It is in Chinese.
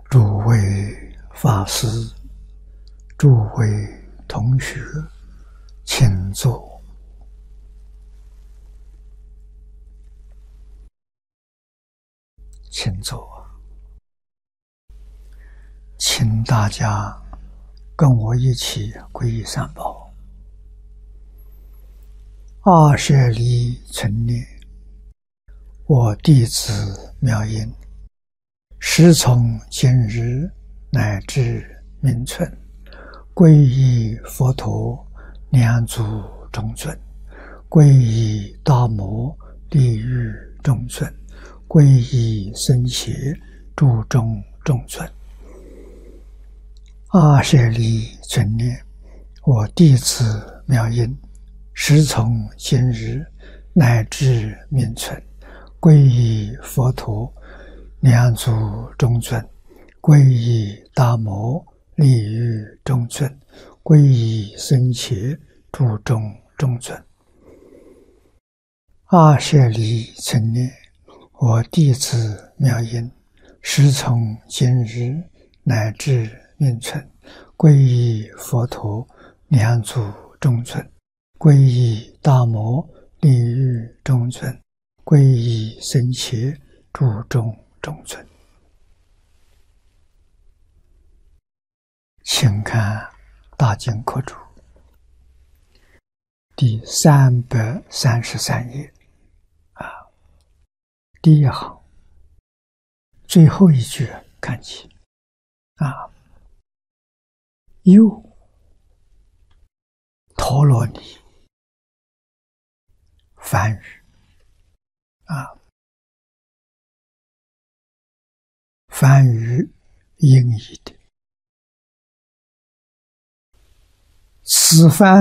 诸位法师、诸位同学，请坐。请坐。请大家跟我一起皈依三宝。二舍离存念，我弟子妙音，时从今日乃至明存，皈依佛陀两足中尊，皈依大摩利欲中尊，皈依僧伽注中中尊。二舍离存念，我弟子妙音，时从今日乃至明存，皈依佛陀两足中尊，皈依大摩利欲中尊，皈依僧伽注中中尊。二舍离存念，我弟子妙音，时从今日乃至明存，皈依佛陀两足中尊，皈依大摩利欲中尊，皈依僧伽注中中尊。请看大经科注第333页第一行最后一句看起又陀罗尼梵语梵语音译的，此梵